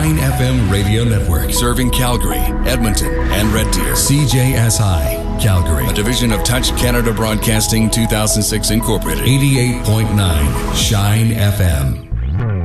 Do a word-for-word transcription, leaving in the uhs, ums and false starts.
Shine F M Radio Network, serving Calgary, Edmonton, and Red Deer. C J S I, Calgary, a division of Touch Canada Broadcasting two thousand six Incorporated. eighty-eight point nine Shine F M.